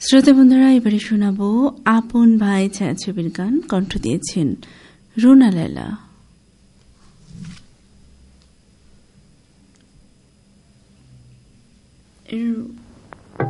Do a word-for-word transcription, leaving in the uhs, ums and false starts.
শ্রোতা বন্ধুরা, এবারে শোনাবো আপন ভাই ছায়াছবির গান। কণ্ঠ দিয়েছেন রুনা লায়লা।